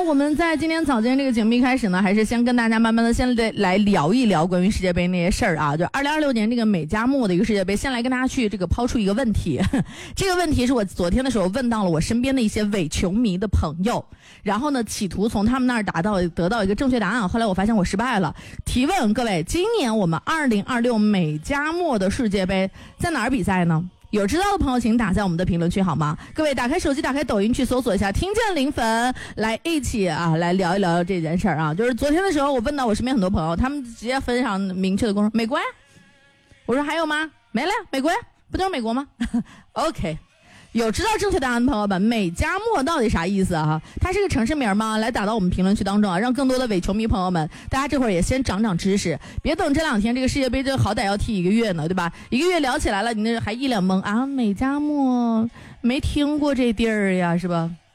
我们在今天早间这个节目一开始呢，还是先跟大家慢慢的先来聊一聊关于世界杯那些事儿啊。就2026年这个美加墨的一个世界杯，先来跟大家去这个抛出一个问题。这个问题是我昨天的时候问到了我身边的一些伪球迷的朋友，然后呢企图从他们那儿得到一个正确答案。后来我发现我失败了。提问各位，今年我们2026美加墨的世界杯在哪儿比赛呢？有知道的朋友请打在我们的评论区好吗？各位打开手机打开抖音去搜索一下听见零粉，来一起来聊一聊这件事儿啊。就是昨天的时候我问到我身边很多朋友，他们直接非常明确的跟我说美国呀。我说还有吗？没了，美国呀，不就是美国吗？OK， 有知道正确答案的朋友们，美加墨到底啥意思啊？它是个城市名吗？来打到我们评论区当中啊，让更多的伪球迷朋友们，大家这会儿也先长知识，别等这2天这个世界杯这好歹要踢1个月呢，对吧？1个月聊起来了，你那还一脸懵啊，美加墨没听过这地儿呀，是吧？